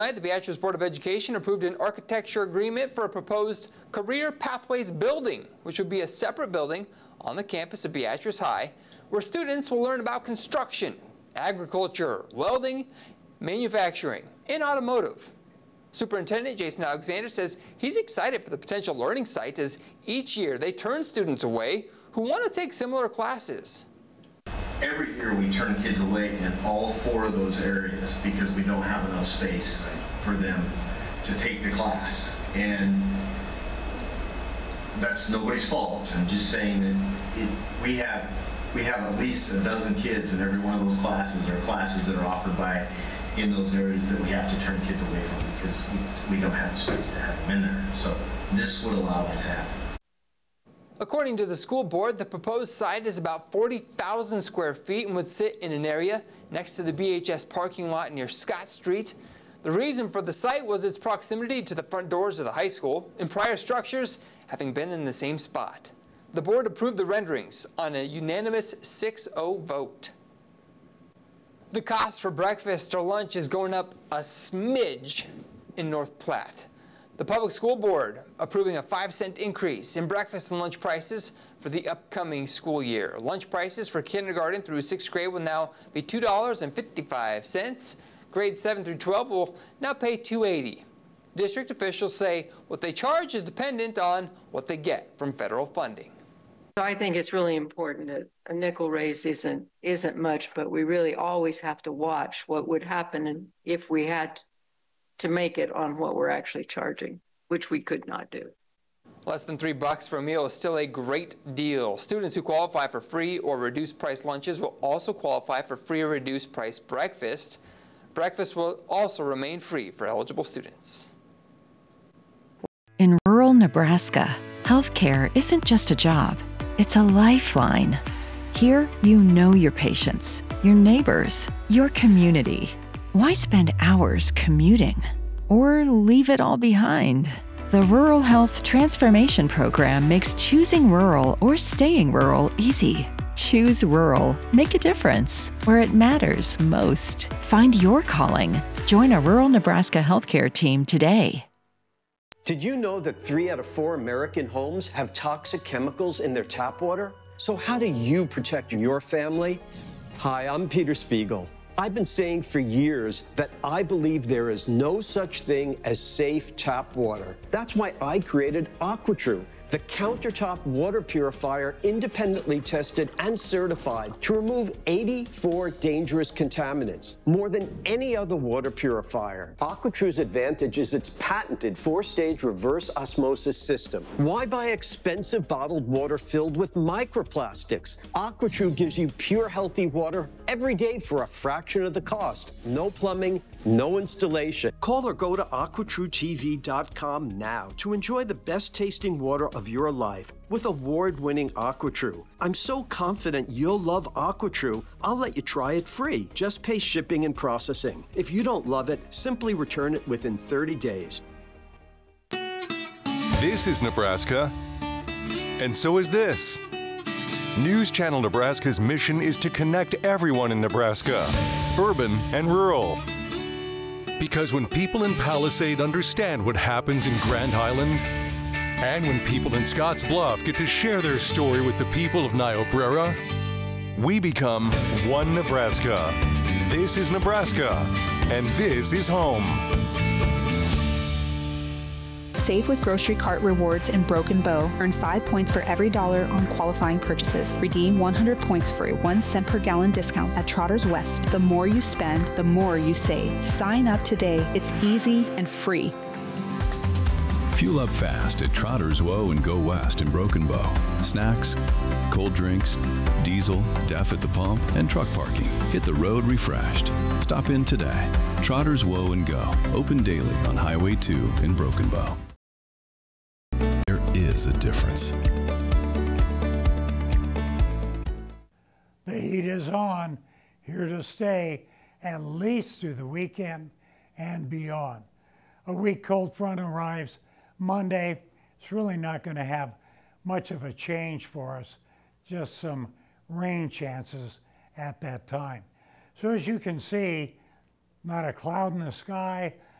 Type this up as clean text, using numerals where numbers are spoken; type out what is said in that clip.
The Beatrice Board of Education approved an architecture agreement for a proposed Career Pathways building, which would be a separate building on the campus of Beatrice High, where students will learn about construction, agriculture, welding, manufacturing, and automotive. Superintendent Jason Alexander says he's excited for the potential learning site as each year they turn students away who want to take similar classes. Every year we turn kids away in all 4 of those areas because we don't have enough space for them to take the class. And that's nobody's fault. I'm just saying that we have at least a dozen kids in every one of those classes, or classes that are offered in those areas that we have to turn kids away from because we don't have the space to have them in there. So this would allow that to happen. According to the school board, the proposed site is about 40,000 square feet and would sit in an area next to the BHS parking lot near Scott Street. The reason for the site was its proximity to the front doors of the high school and prior structures having been in the same spot. The board approved the renderings on a unanimous 6-0 vote. The cost for breakfast or lunch is going up a smidge in North Platte. The Public School Board approving a 5-cent increase in breakfast and lunch prices for the upcoming school year. Lunch prices for kindergarten through 6th grade will now be $2.55. Grades 7 through 12 will now pay $2.80. District officials say what they charge is dependent on what they get from federal funding. I think it's really important that a nickel raise isn't much, but we really always have to watch what would happen if we had to make it on what we're actually charging, which we could not do. Less than $3 for a meal is still a great deal. Students who qualify for free or reduced price lunches will also qualify for free or reduced price breakfast. Breakfast will also remain free for eligible students. In rural Nebraska, healthcare isn't just a job, it's a lifeline. Here, you know your patients, your neighbors, your community. Why spend hours commuting? Or leave it all behind? The Rural Health Transformation Program makes choosing rural or staying rural easy. Choose rural. Make a difference where it matters most. Find your calling. Join a rural Nebraska healthcare team today. Did you know that 3 out of 4 American homes have toxic chemicals in their tap water? So how do you protect your family? Hi, I'm Peter Spiegel. I've been saying for years that I believe there is no such thing as safe tap water. That's why I created AquaTrue, the countertop water purifier independently tested and certified to remove 84 dangerous contaminants, more than any other water purifier. AquaTrue's advantage is its patented 4-stage reverse osmosis system. Why buy expensive bottled water filled with microplastics? AquaTrue gives you pure, healthy water every day for a fraction of the cost. No plumbing, no installation. Call or go to AquaTrueTV.com now to enjoy the best tasting water of your life with award-winning AquaTrue. I'm so confident you'll love AquaTrue, I'll let you try it free. Just pay shipping and processing. If you don't love it, simply return it within 30 days. This is Nebraska, and so is this. News Channel Nebraska's mission is to connect everyone in Nebraska, urban and rural. Because when people in Palisade understand what happens in Grand Island, and when people in Scotts Bluff get to share their story with the people of Niobrara, we become one Nebraska. This is Nebraska, and this is home. Save with Grocery Cart Rewards in Broken Bow. Earn 5 points for every $1 on qualifying purchases. Redeem 100 points for a 1 cent per gallon discount at Trotters West. The more you spend, the more you save. Sign up today. It's easy and free. Fuel up fast at Trotters Woe and Go West in Broken Bow. Snacks, cold drinks, diesel, DEF at the pump, and truck parking. Get the road refreshed. Stop in today. Trotters Woe and Go. Open daily on Highway 2 in Broken Bow. There is a difference. The heat is on, here to stay at least through the weekend and beyond. A weak cold front arrives Monday. It's really not going to have much of a change for us, just some rain chances at that time. So as you can see, not a cloud in the sky,